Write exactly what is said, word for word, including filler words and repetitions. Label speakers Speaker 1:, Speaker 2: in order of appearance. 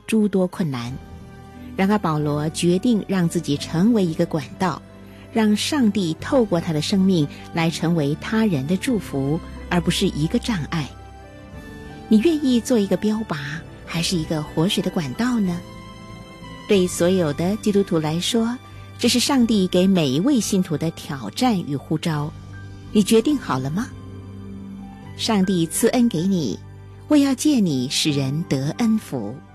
Speaker 1: 诸多困难。然而保罗决定让自己成为一个管道，让上帝透过他的生命来成为他人的祝福，而不是一个障碍。你愿意做一个标靶，还是一个活水的管道呢？对所有的基督徒来说，这是上帝给每一位信徒的挑战与呼召。你决定好了吗？上帝赐恩给你，为要借你使人得恩福。